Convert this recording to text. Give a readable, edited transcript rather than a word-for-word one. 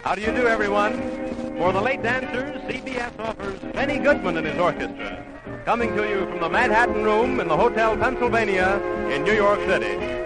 How do you do, everyone? For the late dancers, CBS offers Benny Goodman and his orchestra, coming to you from the Manhattan Room in the Hotel Pennsylvania in New York City.